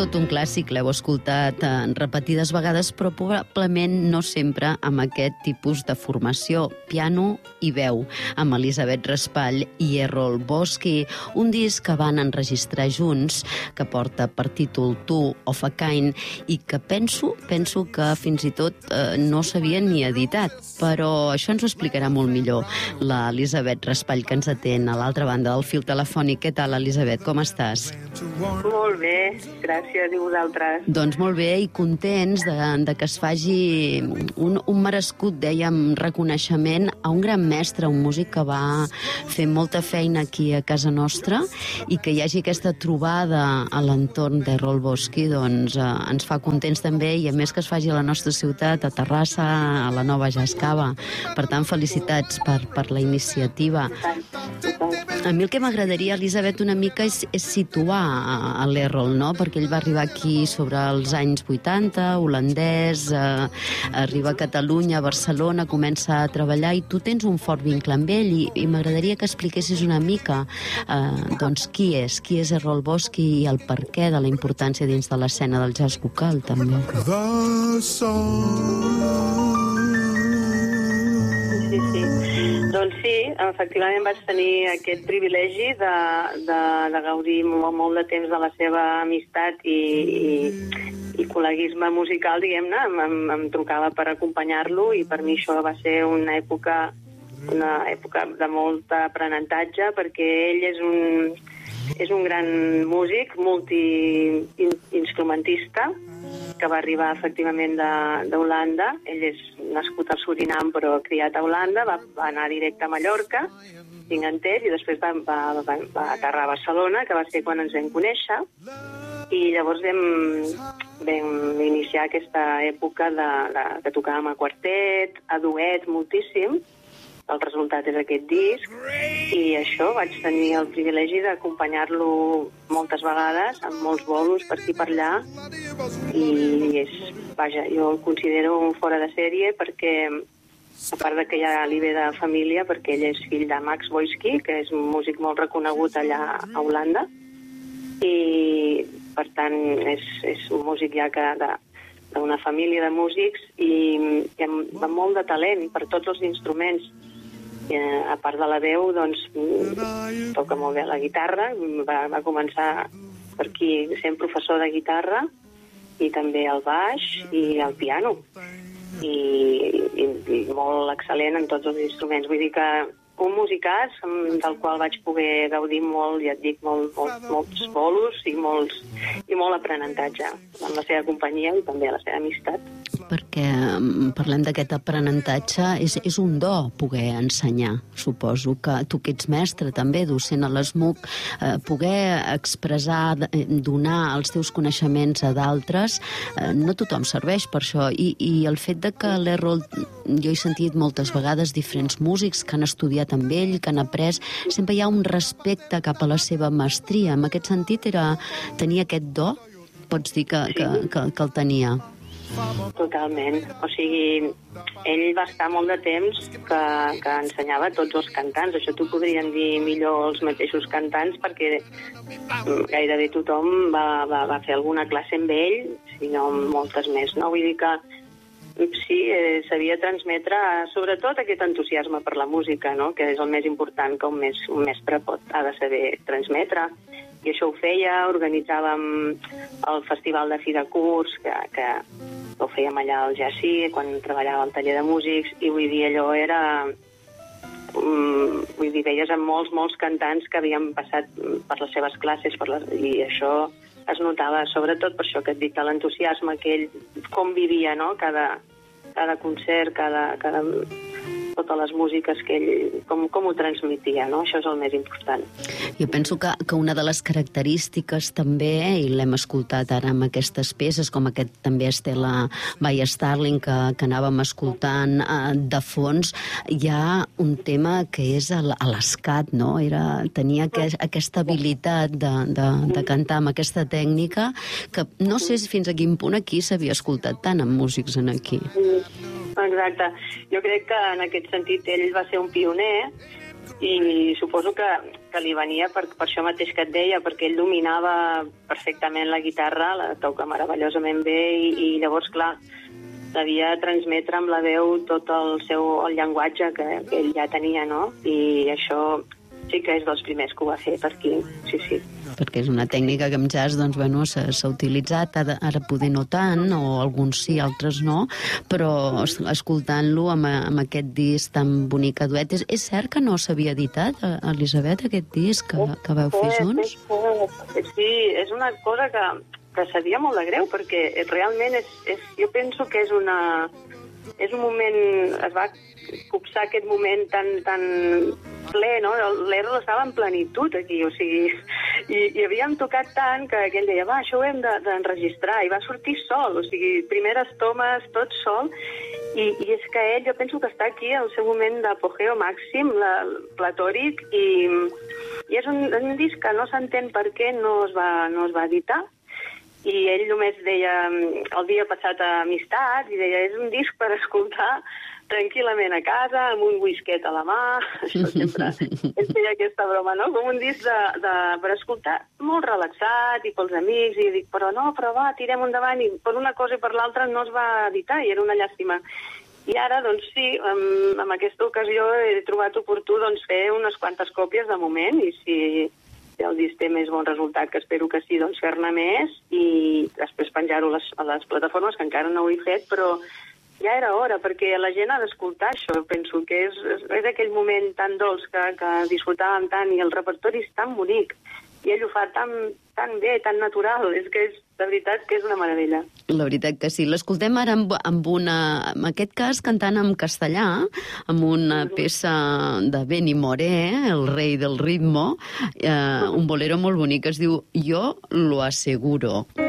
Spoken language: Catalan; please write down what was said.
tot un clàssic, l'heu escoltat repetides vegades, però probablement no sempre amb aquest tipus de formació, piano i veu, amb Elisabet Raspall i Errol Boschi, un disc que van enregistrar junts, que porta per títol Two of a Kind, i que penso que fins i tot no s'havien ni editat, però això ens ho explicarà molt millor l'Elisabet Raspall, que ens atén a l'altra banda del fil telefònic. Què tal, Elisabet? Com estàs? Molt bé, gràcies, i vosaltres? Doncs molt bé, i contents de que es faci un merescut, dèiem, reconeixement a un gran mestre, un músic que va fer molta feina aquí a casa nostra, i que hi hagi aquesta trobada a l'entorn d'Errol Boschi, doncs ens fa contents també, i a més que es faci a la nostra ciutat, a Terrassa, a la Nova Jazz Cava. Per tant, felicitats per la iniciativa. A mi el que m'agradaria, Elisabet, una mica és situar a l'Errol, no? Perquè ell va arribar aquí sobre els anys 80, holandès, arriba a Catalunya, a Barcelona, comença a treballar, i tu tens un fort vincle amb ell, i m'agradaria que expliquessis una mica doncs qui és Errol Boschi i el perquè de la importància dins de l'escena del jazz vocal, també. Sí. Doncs sí, efectivament vaig tenir aquest privilegi de gaudir molt de temps de la seva amistat i col·leguisme musical, diguem-ne. Em trucava per acompanyar-lo, i per mi això va ser una època de molt aprenentatge, perquè ell és un gran músic, multiinstrumentista, que va arribar efectivament d'Holanda. Ell és nascut a Surinam però criat a Holanda, va anar directe a Mallorca, tinc entès, i després va aterrar a Barcelona, que va ser quan ens vam conèixer, i llavors vam iniciar aquesta època que tocàvem a quartet, a duet, moltíssim. El resultat és aquest disc, i això, vaig tenir el privilegi d'acompanyar-lo moltes vegades, amb molts bolos per aquí per allà, i jo el considero un fora de sèrie, perquè a part de que ja li ve de família, perquè ell és fill de Max Wojski, que és un músic molt reconegut allà a Holanda, i per tant és un músic ja d'una família de músics, i amb molt de talent per tots els instruments. A part de la veu, doncs, toca molt bé la guitarra. Va començar per aquí sent professor de guitarra, i també el baix i el piano, i molt excel·lent en tots els instruments. Vull dir que un musicàs del qual vaig poder gaudir molt, ja et dic, molts bolos i molt aprenentatge en la seva companyia i també a la seva amistat. Perquè parlem d'aquest aprenentatge, és un do poder ensenyar. Suposo que tu que ets mestre també, docent a l'ESMUC, poder expressar, donar els teus coneixements a d'altres, no tothom serveix per això, i el fet de que l'Errol, jo he sentit moltes vegades diferents músics que han estudiat amb ell, que han après, sempre hi ha un respecte cap a la seva mestria. En aquest sentit tenia aquest do? Pots dir que el tenia? Totalment. O sigui, ell va estar molt de temps que ensenyava tots els cantants. Això t'ho podrien dir millor els mateixos cantants, perquè gairebé tothom va fer alguna classe amb ell, si no moltes més, no? Vull dir que sí, sabia transmetre sobretot aquest entusiasme per la música, no? Que és el més important que un mestre ha de saber transmetre. I això ho feia, organitzàvem el Festival de Fi de Curs, que ho fèiem allà al Jassí, quan treballava al taller de músics, i vull dir, allò era... Vull dir, veies amb molts cantants que havien passat per les seves classes, i això es notava, sobretot per això que et dic, l'entusiasme que ell, com vivia, no? Cada concert, totes les músiques que ell, com ho transmetia, no? Això és el més important. Jo penso que una de les característiques també, i l'hem escoltat ara amb aquestes peces, com aquest també Stella by Starling que anàvem escoltant de fons, hi ha un tema que és l'escat, no? Tenia aquesta habilitat de cantar amb aquesta tècnica que no sé fins a quin punt aquí s'havia escoltat tant amb músics en aquí. Exacte. Jo crec que en aquest sentit ell va ser un pioner, i suposo que que li venia per això mateix que et deia, perquè ell dominava perfectament la guitarra, la toca meravellosament bé, i llavors, clar, sabia transmetre amb la veu tot el llenguatge que ell ja tenia, no? I això sí que és dels primers que ho va fer per aquí, sí. Perquè és una tècnica que amb jazz doncs, bueno, s'ha utilitzat, ara poder no tant, o alguns sí, altres no, però escoltant-lo amb aquest disc tan bonic a duet, és cert que no s'havia editat, Elisabet, aquest disc que vau fer junts? Sí, és una cosa que sabia molt de greu, perquè realment jo penso que és un moment, es va copsar aquest moment tan ple, no? L'Erro estava en plenitud aquí, o sigui, i havíem tocat tant que ell deia, va, això ho hem d'enregistrar, i va sortir sol, o sigui, primeres tomes, tot sol, i és que ell, jo penso que està aquí al seu moment d'apogeo màxim, platòric, i és un disc que no s'entén per què no es va editar, i ell només deia, el dia passat a Amistats, i deia, és un disc per escoltar tranquil·lament a casa, amb un whisket a la mà, això sempre, ell feia aquesta broma, no? Com un disc per escoltar molt relaxat i pels amics, i dic, però va, tirem endavant, i per una cosa i per l'altra no es va editar, i era una llàstima. I ara, doncs sí, en aquesta ocasió he trobat oportú fer unes quantes còpies de moment, i si el disc té més bon resultat, que espero que sí, doncs fer-ne més, i després penjar-ho a les plataformes, que encara no ho he fet, però ja era hora, perquè la gent ha d'escoltar això. Penso que és aquell moment tan dolç que disfrutàvem tant, i el repertori és tan bonic, i ell ho fa tan bé, tan natural, és que de veritat que és una meravella. La veritat que sí. L'escoltem ara en aquest cas cantant en castellà, amb una peça de Benny Moré, el rei del ritmo, un bolero molt bonic que es diu Yo lo aseguro.